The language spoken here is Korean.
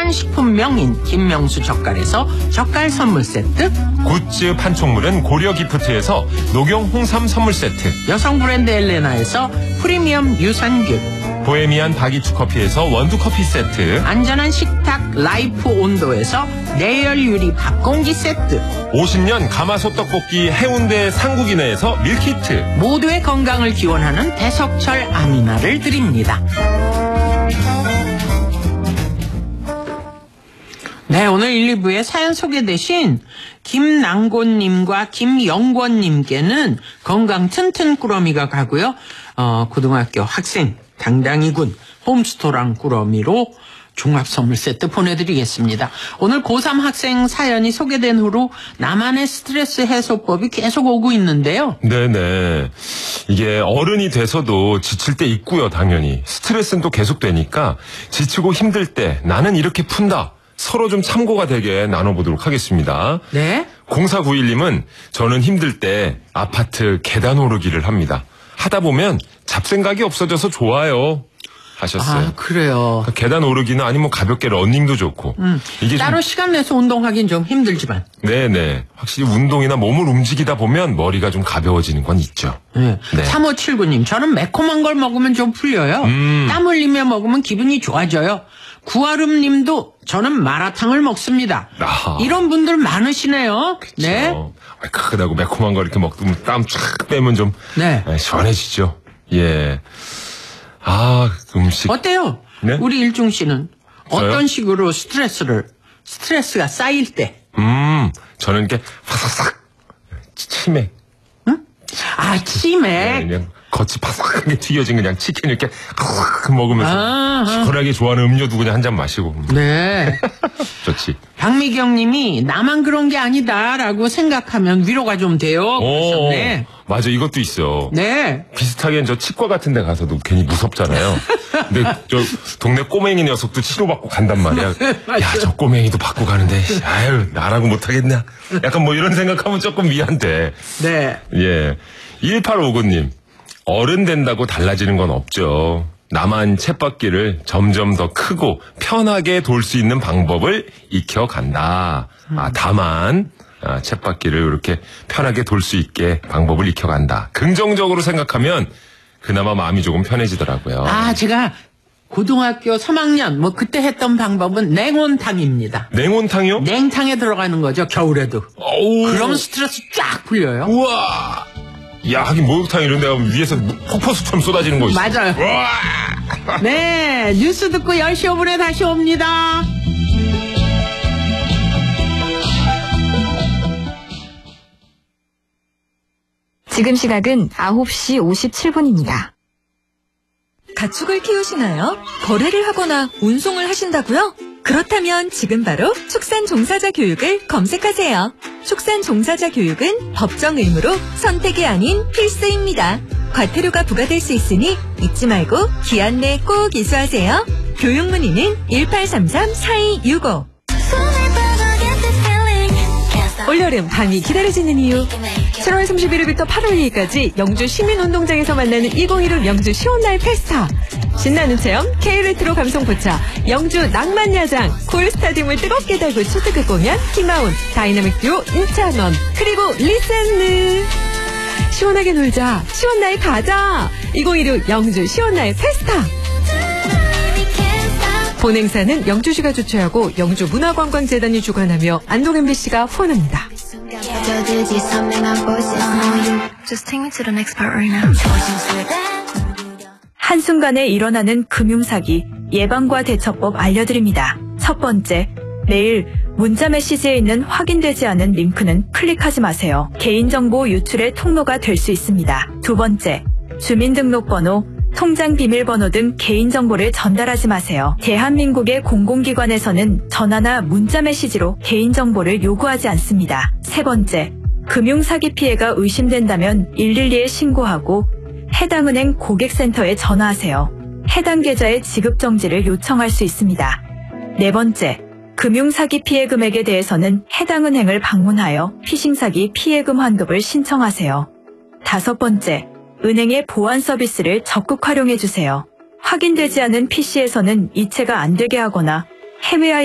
천연식품 명인 김명수 젓갈에서 젓갈 선물 세트, 굿즈 판촉물은 고려기프트에서 녹용 홍삼 선물 세트, 여성 브랜드 엘레나에서 프리미엄 유산균, 보헤미안 바기추 커피에서 원두 커피 세트, 안전한 식탁 라이프 온도에서 내열 유리 밥공기 세트, 50년 가마솥 떡볶이 해운대 상국이네에서 밀키트, 모두의 건강을 기원하는 대석철 아미나를 드립니다. 네, 오늘 1, 2부에 사연 소개되신 김낭곤님과 김영권님께는 건강 튼튼 꾸러미가 가고요. 고등학교 학생 당당이군 홈스토랑 꾸러미로 종합 선물 세트 보내드리겠습니다. 오늘 고3 학생 사연이 소개된 후로 나만의 스트레스 해소법이 계속 오고 있는데요. 네네. 이게 어른이 돼서도 지칠 때 있고요, 당연히. 스트레스는 또 계속 되니까 지치고 힘들 때 나는 이렇게 푼다. 서로 좀 참고가 되게 나눠보도록 하겠습니다. 네. 0491님은 저는 힘들 때 아파트 계단 오르기를 합니다. 하다 보면 잡생각이 없어져서 좋아요. 하셨어요. 아, 그래요. 그러니까 계단 오르기는 아니면 가볍게 러닝도 좋고. 이게 따로 시간 내서 운동하긴 좀 힘들지만. 네네. 확실히 운동이나 몸을 움직이다 보면 머리가 좀 가벼워지는 건 있죠. 네. 네. 3579님, 저는 매콤한 걸 먹으면 좀 풀려요. 땀 흘리며 먹으면 기분이 좋아져요. 구아름님도 저는 마라탕을 먹습니다. 아하. 이런 분들 많으시네요. 그쵸. 네. 크다고 매콤한 거 이렇게 먹으면 땀 쫙 빼면 좀 네. 시원해지죠. 예. 아, 음식. 어때요? 네? 우리 일중 씨는 저요? 어떤 식으로 스트레스가 쌓일 때? 저는 이렇게 파삭삭 치맥. 아, 치맥. 그냥 겉이 바삭하게 튀겨진 그냥 치킨 이렇게 먹으면서 아, 시원하게 좋아하는 음료도 그냥 한 잔 마시고. 네. 좋지. 박미경 님이 나만 그런 게 아니다라고 생각하면 위로가 좀 돼요. 그러셨네. 맞아, 이것도 있어. 네. 비슷하게 저 치과 같은 데 가서도 괜히 무섭잖아요. 근데 저 동네 꼬맹이 녀석도 치료받고 간단 말이야. 야, 저 꼬맹이도 받고 가는데 아유, 나라고 못하겠냐. 약간 뭐 이런 생각하면 조금 위안돼. 네. 예. 1859님. 어른 된다고 달라지는 건 없죠. 나만 쳇바퀴를 점점 더 크고 편하게 돌 수 있는 방법을 익혀간다. 다만 쳇바퀴를 이렇게 편하게 돌 수 있게 방법을 익혀간다. 긍정적으로 생각하면 그나마 마음이 조금 편해지더라고요. 아, 제가 고등학교 3학년 그때 했던 방법은 냉온탕입니다. 냉온탕이요? 냉탕에 들어가는 거죠, 겨울에도. 오. 그러면 스트레스 쫙 풀려요. 우와. 야, 하긴 목욕탕 이런 데가 위에서 폭포수처럼 쏟아지는 거 있어. 맞아요. 우와. 네, 뉴스 듣고 10시 5분에 다시 옵니다. 지금 시각은 9시 57분입니다. 가축을 키우시나요? 거래를 하거나 운송을 하신다고요? 그렇다면 지금 바로 축산종사자 교육을 검색하세요. 축산종사자 교육은 법정 의무로 선택이 아닌 필수입니다. 과태료가 부과될 수 있으니 잊지 말고 기한 내 꼭 이수하세요. 교육 문의는 1833-4265. 올여름 밤이 기다려지는 이유. 7월 31일부터 8월 2일까지 영주 시민운동장에서 만나는 2016 영주 시원날 페스타. 신나는 체험, K레트로 감성 포차, 영주 낭만야장, 콜스타디움을 뜨겁게 달고 초특급 공연, 키마운, 다이나믹 듀오, 인찬원, 그리고 리센느. 시원하게 놀자, 시원날 가자. 2016 영주 시원날 페스타. 본행사는 영주시가 주최하고 영주문화관광재단이 주관하며 안동 MBC가 후원합니다. 한순간에 일어나는 금융사기, 예방과 대처법 알려드립니다. 첫 번째, 매일 문자 메시지에 있는 확인되지 않은 링크는 클릭하지 마세요. 개인정보 유출의 통로가 될 수 있습니다. 두 번째, 주민등록번호, 통장 비밀번호 등 개인정보를 전달하지 마세요. 대한민국의 공공기관에서는 전화나 문자 메시지로 개인정보를 요구하지 않습니다. 세 번째, 금융사기 피해가 의심된다면 112에 신고하고 해당 은행 고객센터에 전화하세요. 해당 계좌의 지급정지를 요청할 수 있습니다. 네 번째, 금융사기 피해 금액에 대해서는 해당 은행을 방문하여 피싱사기 피해금 환급을 신청하세요. 다섯 번째, 은행의 보안 서비스를 적극 활용해주세요. 확인되지 않은 PC에서는 이체가 안 되게 하거나 해외